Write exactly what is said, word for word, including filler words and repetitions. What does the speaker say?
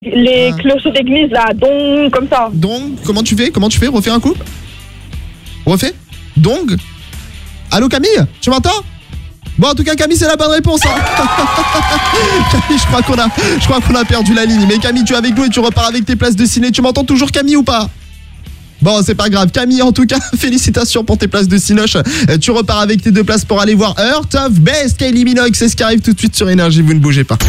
les Ah. clochers d'église, là, donc, comme ça. Donc, comment tu fais Comment tu fais Refais un coup. Refais. Donc. Allô Camille, tu m'entends? Bon, en tout cas, Camille, c'est la bonne réponse. Hein. Camille, je crois qu'on a, je crois qu'on a perdu la ligne. Mais Camille, tu es avec nous et tu repars avec tes places de ciné. Tu m'entends toujours, Camille, ou pas? Bon, c'est pas grave. Camille, en tout cas, félicitations pour tes places de Cinoche. Euh, Tu repars avec tes deux places pour aller voir Heart of Best. Kylie Minogue, c'est ce qui arrive tout de suite sur Énergie. Vous ne bougez pas.